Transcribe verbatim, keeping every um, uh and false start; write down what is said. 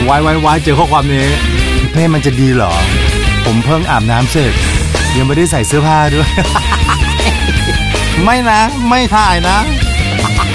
วายวายวายเจอข้อความนี้พี่เป้มันจะดีเหรอผมเพิ่งอาบน้ำเสร็จยังไม่ได้ใส่เสื้อผ้าด้วย ไม่นะไม่ถ่ายนะ